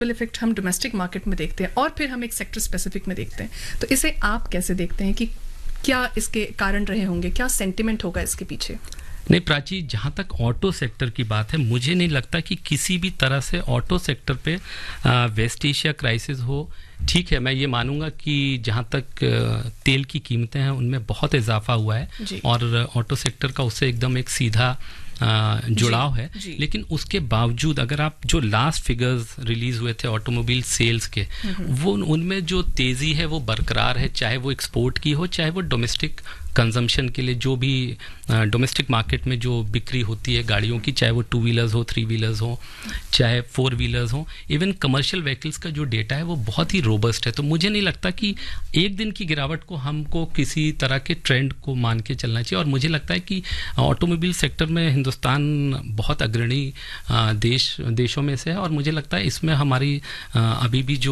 Effect हम domestic market में देखते हैं और फिर हम एक सेक्टर स्पेसिफिक में देखते हैं, तो इसे आप कैसे देखते हैं कि क्या इसके कारण रहे होंगे, क्या सेंटिमेंट होगा इसके पीछे? नहीं प्राची, जहाँ तक ऑटो सेक्टर की बात है, मुझे नहीं लगता कि किसी भी तरह से ऑटो सेक्टर पे वेस्ट एशिया क्राइसिस हो। ठीक है, मैं ये मानूंगा कि जहाँ तक तेल की कीमतें हैं उनमें बहुत इजाफा हुआ है और ऑटो सेक्टर का उससे एकदम एक सीधा जुड़ाव है, लेकिन उसके बावजूद अगर आप जो लास्ट फिगर्स रिलीज हुए थे ऑटोमोबाइल सेल्स के, वो उनमें जो तेजी है वो बरकरार है, चाहे वो एक्सपोर्ट की हो चाहे वो डोमेस्टिक कंजम्पशन के लिए जो भी डोमेस्टिक मार्केट में जो बिक्री होती है गाड़ियों की, चाहे वो 2 व्हीलर्स हो, 3 व्हीलर्स हो, चाहे 4 व्हीलर्स हो, इवन कमर्शियल व्हीकल्स का जो डेटा है वो बहुत ही रोबस्ट है। तो मुझे नहीं लगता कि एक दिन की गिरावट को हमको किसी तरह के ट्रेंड को मान के चलना चाहिए, और मुझे लगता है कि ऑटोमोबाइल सेक्टर में हिंदुस्तान बहुत अग्रणी देशों में से है, और मुझे लगता है इसमें हमारी अभी भी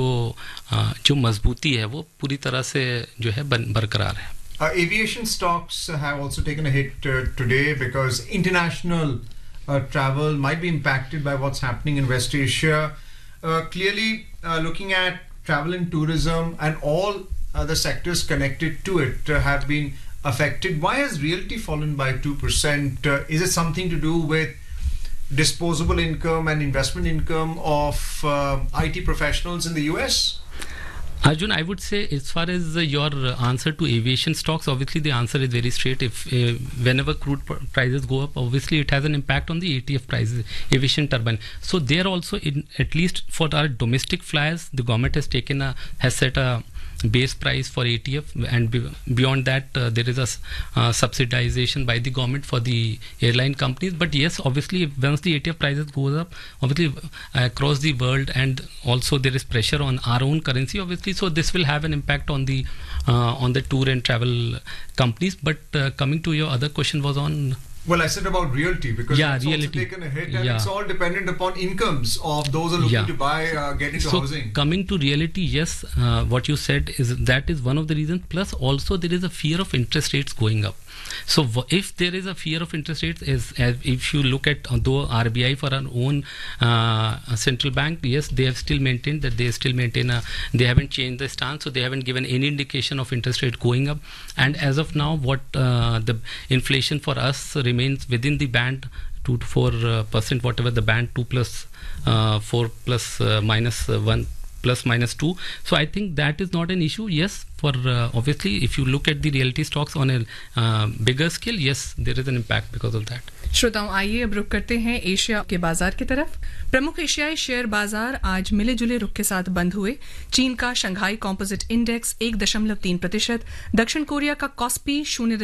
जो मजबूती है वो पूरी तरह से जो है बरकरार है। Aviation stocks have also taken a hit today because international travel might be impacted by what's happening in West Asia. Clearly, looking at travel and tourism and all the sectors connected to it have been affected. Why has realty fallen by 2%? Is it something to do with disposable income and investment income of IT professionals in the US? Arjun, I would say as far as your answer to aviation stocks, obviously the answer is very straight. If whenever crude prices go up, obviously it has an impact on the ATF prices, aviation turbine. So there also, at least for our domestic flyers, the government has set a base price for ATF, and beyond that there is a subsidization by the government for the airline companies. But yes, obviously once the ATF prices goes up, obviously across the world, and also there is pressure on our own currency, obviously, so this will have an impact on the tour and travel companies. But coming to your other question was on, well, I said about realty because it's also taken a hit, and it's all dependent upon incomes of those who are looking to buy, get into housing. Coming to realty, yes, what you said is one of the reasons. Plus, also there is a fear of interest rates going up. So if there is a fear of interest rates, if you look at though RBI for our own central bank, yes, they have still maintained that they haven't changed the stance, so they haven't given any indication of interest rate going up. And as of now, what the inflation for us remains within the band 2 to 4%, whatever the band 2 plus 4 plus minus 1 plus minus 2. So I think that is not an issue. Yes, for obviously if you look at the realty stocks on a bigger scale, yes, there is an impact because of that. श्रोताओं, आइए अब रुक करते हैं Asia के बाजार की तरफ। प्रमुख एशियाई शेयर बाजार आज मिले जुले रुख के साथ बंद हुए। चीन का शंघाई कॉम्पोजिट इंडेक्स 1.3%, दक्षिण कोरिया का कॉस्पी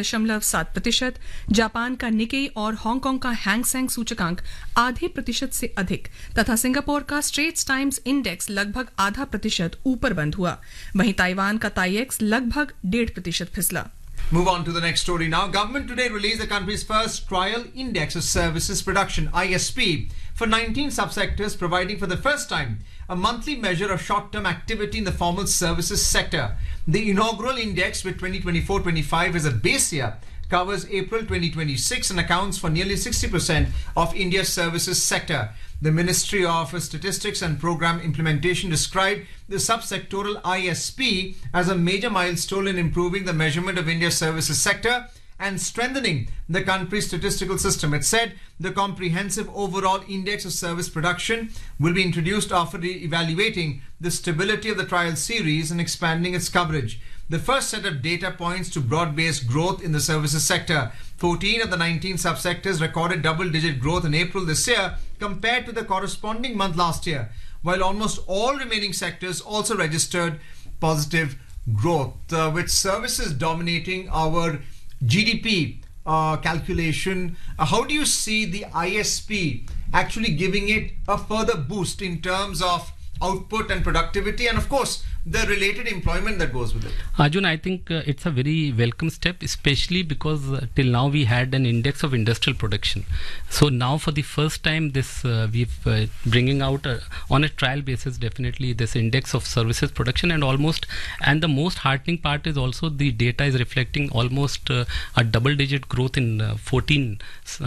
0.7%, जापान का निकेई और हांगकांग का हैंगसेंग सूचकांक %.5 से अधिक तथा सिंगापुर का स्ट्रेट्स टाइम्स इंडेक्स लगभग %.5 ऊपर बंद हुआ। वहीं ताइवान का ताईएक्स लगभग 1.5% फिसला। Move on to the next story now. Government today released the country's first trial index of services production, ISP, for 19 subsectors, providing for the first time a monthly measure of short-term activity in the formal services sector. The inaugural index, with 2024-25 as a base year, covers April 2026 and accounts for nearly 60% of India's services sector. The Ministry of Statistics and Program Implementation described the subsectoral ISP as a major milestone in improving the measurement of India's services sector and strengthening the country's statistical system. It said the comprehensive overall index of service production will be introduced after evaluating the stability of the trial series and expanding its coverage. The first set of data points to broad-based growth in the services sector. 14 of the 19 subsectors recorded double-digit growth in April this year compared to the corresponding month last year, while almost all remaining sectors also registered positive growth, with services dominating our GDP calculation. How do you see the ISP actually giving it a further boost in terms of output and productivity? And of course, the related employment that goes with it? Arjun, I think it's a very welcome step, especially because till now we had an index of industrial production. So now for the first time, this we've bringing out on a trial basis definitely this index of services production, and the most heartening part is also the data is reflecting almost a double-digit growth in 14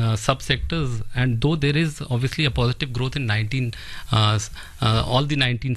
subsectors, and though there is obviously a positive growth in all the 19